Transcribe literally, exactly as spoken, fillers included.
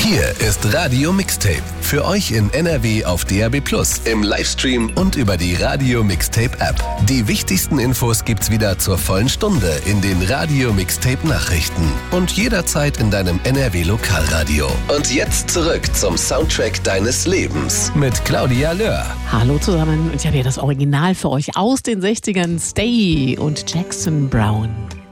Hier ist Radio Mixtape. Für euch in N R W auf D A B plus, im Livestream und über die Radio Mixtape App. Die wichtigsten Infos gibt's wieder zur vollen Stunde in den Radio Mixtape Nachrichten und jederzeit in deinem N R W Lokalradio. Und jetzt zurück zum Soundtrack deines Lebens mit Claudia Löhr. Hallo zusammen, und ich habe hier das Original für euch aus den sechzigern, Stay und Jackson Brown.